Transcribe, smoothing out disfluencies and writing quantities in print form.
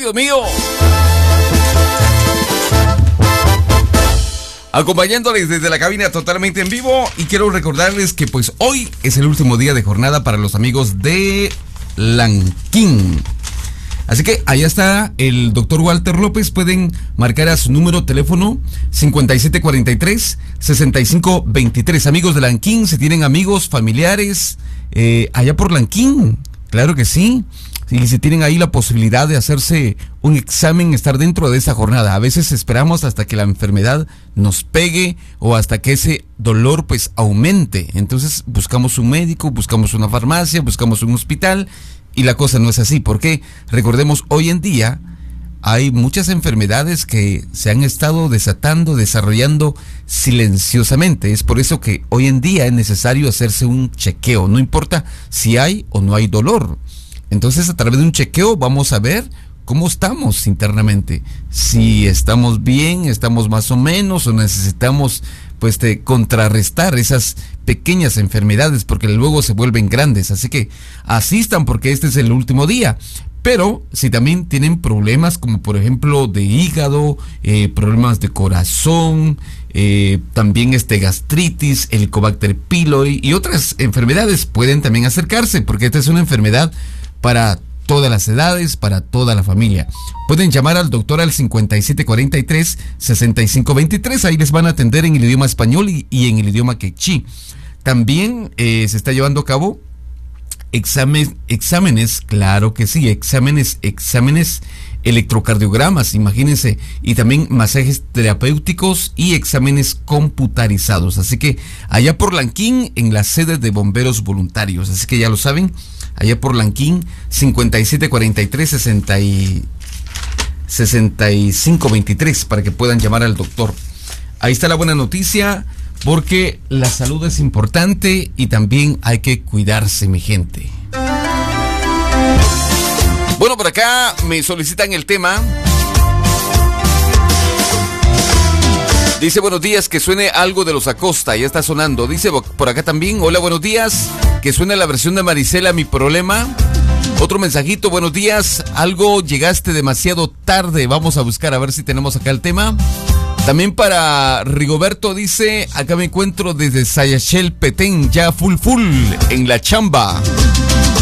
Dios mío. Acompañándoles desde la cabina totalmente en vivo, y quiero recordarles que pues hoy es el último día de jornada para los amigos de Lanquín. Así que allá está el doctor Walter López. Pueden marcar a su número teléfono 5743-6523. Amigos de Lanquín, si tienen amigos, familiares allá por Lanquín, claro que sí. Y si tienen ahí la posibilidad de hacerse un examen, estar dentro de esa jornada. A veces esperamos hasta que la enfermedad nos pegue o hasta que ese dolor pues aumente. Entonces buscamos un médico, buscamos una farmacia, buscamos un hospital, y la cosa no es así. Porque recordemos, hoy en día hay muchas enfermedades que se han estado desarrollando silenciosamente. Es por eso que hoy en día es necesario hacerse un chequeo. No importa si hay o no hay dolor. Entonces, a través de un chequeo vamos a ver cómo estamos internamente. Si estamos bien, estamos más o menos, o necesitamos pues contrarrestar esas pequeñas enfermedades, porque luego se vuelven grandes. Así que asistan, porque este es el último día. Pero si también tienen problemas como por ejemplo de hígado, problemas de corazón, también gastritis, Helicobacter pylori y otras enfermedades, pueden también acercarse, porque esta es una enfermedad para todas las edades, para toda la familia. Pueden llamar al doctor al 5743-6523. Ahí les van a atender en el idioma español y en el idioma quechí. También se está llevando a cabo exámenes, claro que sí, exámenes electrocardiogramas, imagínense, y también masajes terapéuticos y exámenes computarizados. Así que allá por Lanquín, en la sede de bomberos voluntarios. Así que ya lo saben, allá por Lanquín, 5743-6523, para que puedan llamar al doctor. Ahí está la buena noticia, porque la salud es importante y también hay que cuidarse, mi gente. Bueno, por acá me solicitan el tema. Dice, buenos días, que suene algo de los Acosta, ya está sonando. Dice por acá también, hola, buenos días, que suene la versión de Marisela, Mi Problema. Otro mensajito, buenos días, algo llegaste demasiado tarde, vamos a buscar a ver si tenemos acá el tema. También para Rigoberto dice, acá me encuentro desde Sayachel, Petén, ya full en la chamba.